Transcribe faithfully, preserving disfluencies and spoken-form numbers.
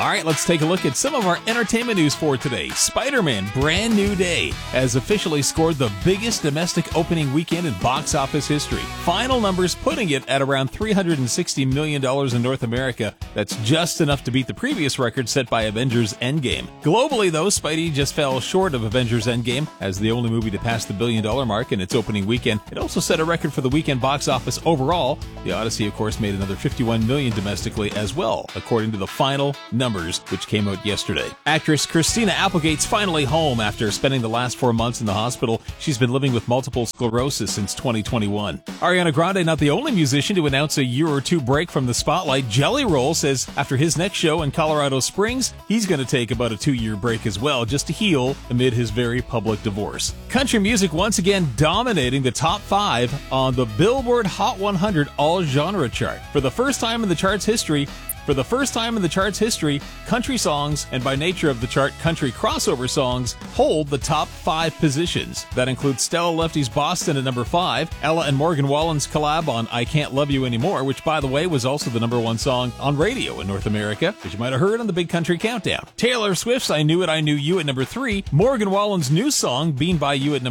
right, let's take a look at some of our entertainment news for today. Spider-Man Brand New Day has officially scored the biggest domestic opening weekend in box office history. Final numbers putting it at around three hundred sixty million dollars in North America. That's just enough to beat the previous record set by Avengers Endgame. Globally, though, Spidey just fell short of Avengers Endgame as the only movie to pass the billion dollar mark in its opening weekend. It also set a record for the weekend box office overall. The Odyssey, of course, made another fifty-one million dollars domestically as well, according to the final numbers, which came out yesterday. Actress Christina Applegate's finally home after spending the last four months in the hospital. She's been living with multiple sclerosis since twenty twenty-one. Ariana Grande, not the only musician to announce a year or two break from the spotlight. Jelly Roll says after his next show in Colorado Springs, he's going to take about a two-year break as well, just to heal amid his very public divorce. Country music once again dominating the top five on the Billboard Hot one hundred All Genre chart. For the first time in the chart's history, For the first time in the chart's history, country songs, and by nature of the chart, country crossover songs, hold the top five positions. That includes Stella Lefty's Boston at number five, Ella and Morgan Wallen's collab on I Can't Love You Anymore, which, by the way, was also the number one song on radio in North America, which you might have heard on the Big Country Countdown. Taylor Swift's I Knew It, I Knew You at number three, Morgan Wallen's new song, Being By You at number